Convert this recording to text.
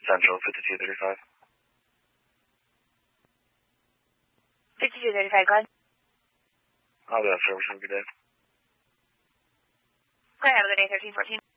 Central, 5235. 5235, go ahead. I'll be out of service. Have a good day. Go ahead, have a good day, 1314.